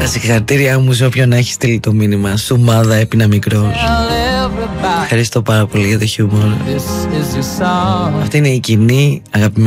συγχαρητήριά μου σε όποιον έχει στείλει το μήνυμα. Σου μάδα έπινα μικρός. Ευχαριστώ πάρα πολύ για το χιούμορ. Αυτή είναι η κοινή αγαπημένη